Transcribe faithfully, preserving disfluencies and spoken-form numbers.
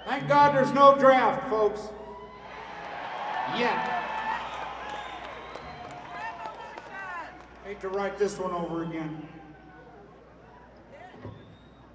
Thank God there's no draft, folks. Yet. Hate to write this one over again.